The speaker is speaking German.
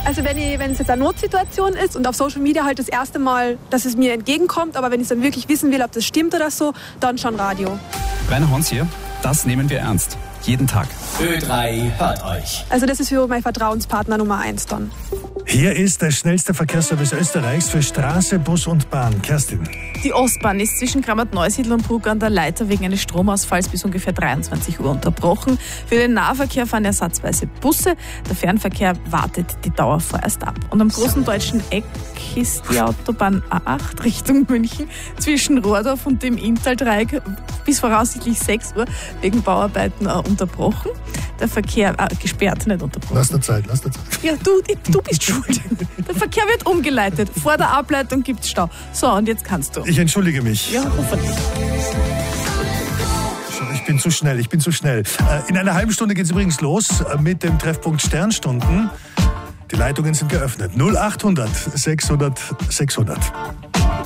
Also wenn es jetzt eine Notsituation ist und auf Social Media halt das erste Mal, dass es mir entgegenkommt, aber wenn ich dann wirklich wissen will, ob das stimmt oder so, dann schon Radio. Rainer Hons hier, das nehmen wir ernst. Jeden Tag. Ö3 hört euch. Also das ist für mein Vertrauenspartner Nummer 1 dann. Hier ist der schnellste Verkehrsservice Österreichs für Straße, Bus und Bahn. Kerstin. Die Ostbahn ist zwischen Grammat-Neusiedl und Bruck an der Leiter wegen eines Stromausfalls bis ungefähr 23 Uhr unterbrochen. Für den Nahverkehr fahren ersatzweise Busse. Der Fernverkehr wartet die Dauer vorerst ab. Und am großen deutschen Eck ist die Autobahn A8 Richtung München zwischen Rohrdorf und dem Inntal-Dreieck bis voraussichtlich 6 Uhr wegen Bauarbeiten unterbrochen. Der Verkehr gesperrt, nicht unterbrochen. Lass dir Zeit. Ja, du bist schuld. Der Verkehr wird umgeleitet. Vor der Ableitung gibt's Stau. So, und jetzt kannst du. Ich entschuldige mich. Ja, hoffentlich. Ich bin zu schnell. In einer halben Stunde geht's übrigens los mit dem Treffpunkt Sternstunden. Die Leitungen sind geöffnet. 0800 600 600.